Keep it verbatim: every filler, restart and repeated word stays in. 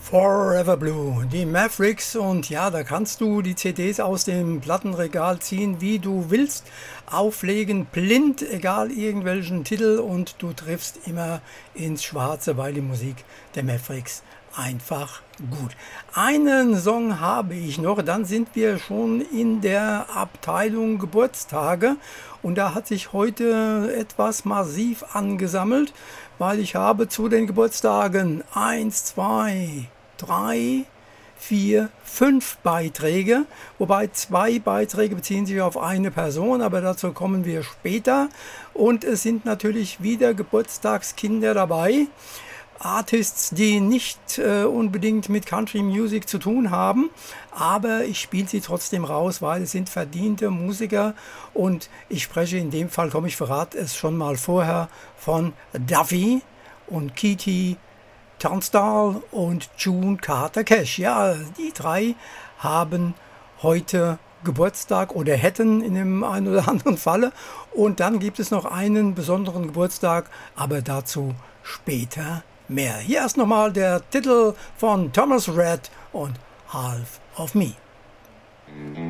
Forever Blue, die Mavericks, und ja, da kannst du die C Ds aus dem Plattenregal ziehen, wie du willst, auflegen, blind, egal irgendwelchen Titel, und du triffst immer ins Schwarze, weil die Musik der Mavericks einfach gut. Einen Song habe ich noch, dann sind wir schon in der Abteilung Geburtstage, und da hat sich heute etwas massiv angesammelt, weil ich habe zu den Geburtstagen eins, zwei, drei, vier, fünf Beiträge, wobei zwei Beiträge beziehen sich auf eine Person, aber dazu kommen wir später. Und es sind natürlich wieder Geburtstagskinder dabei, Artists, die nicht äh, unbedingt mit Country Music zu tun haben, aber ich spiele sie trotzdem raus, weil es sind verdiente Musiker, und ich spreche in dem Fall, komm, ich verrate es schon mal vorher, von Duffy und Keith Tunstall und June Carter Cash. Ja, die drei haben heute Geburtstag oder hätten in dem einen oder anderen Falle, und dann gibt es noch einen besonderen Geburtstag, aber dazu später mehr. Hier erst nochmal der Titel von Thomas Rhett und Half of Me. Mm-hmm.